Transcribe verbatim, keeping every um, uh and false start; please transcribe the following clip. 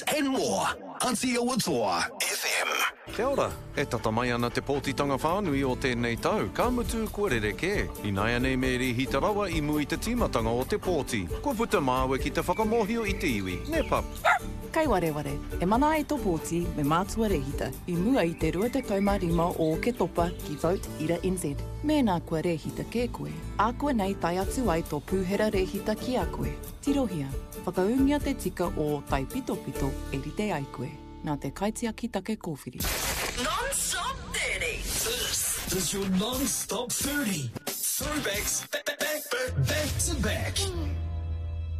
news and more. Auntie Awatua F M. Kia ora, e tata mai ana te pōtitanga whānui o tēnei tau. Ka mutu kōrere kē. I nai anei me rihita rawa i mui te tīmatanga o te pōti. Ko puta māua ki te whakamohio i te iwi. Ne pap. Kai ware ware, e mana ai tō pōti me mātua rehita. I mua i te rua te kaumārima o ke topa ki Vote Ira N Z. Mēnā kua rehita kē koe. A koe nei tai atu ai tō pūhera rehita ki a koe. Tirohia, whakaungia te tika o tai pito pito e rite ai koe. Nā te kaitia ki take kōwhiri. Non-stop thirty. This is your non-stop thirty. Throwbacks back, back, back, back to back.